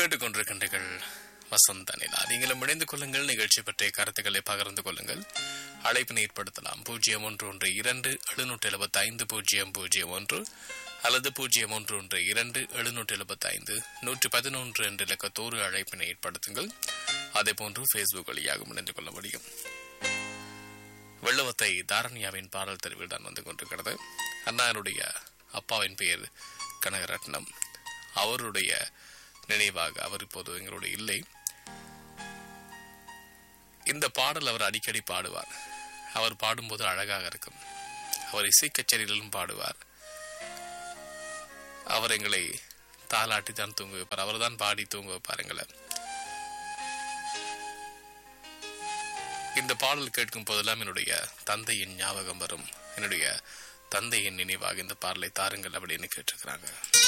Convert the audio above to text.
கேட்டுக்கொண்டிருக்கின்றீர்கள் வசந்த நிலா. நீங்களும் இணைந்து கொள்ளுங்கள். நிகழ்ச்சி பற்றிய கருத்துக்களை பகிர்ந்து கொள்ளுங்கள். அழைப்பினை ஏற்படுத்தலாம் 0112-775-001 அல்லது 0112-775-111 என்ற இலக்கத்தோடு அழைப்பினை ஏற்படுத்துங்கள். அதே போன்று பேஸ்புக் வழியாக இணைந்து கொள்ள முடியும். வெள்ளவத்தை தாரணியாவின் பாடல் தெரிவில் தான் வந்து கொண்டிருக்கிறது. அண்ணாருடைய அப்பாவின் பெயர் கனகரட்னம். அவருடைய நினைவாக அவர் இப்போது எங்களுடைய இல்லை. இந்த பாடல் அவர் அடிக்கடி பாடுவார். அவர் பாடும்போது அழகாக இருக்கும். அவர் இசை கச்சேரிகளிலும் பாடுவார். அவர் எங்களை தாலாட்டி தான் தூங்க வைப்பார். அவர் தான் பாடி தூங்க வைப்பார் எங்களை. இந்த பாடல் கேட்கும் போதெல்லாம் என்னுடைய தந்தையின் ஞாபகம் வரும். என்னுடைய தந்தையின் நினைவாக இந்த பாடலை தாருங்கள் அப்படின்னு கேட்டிருக்கிறாங்க.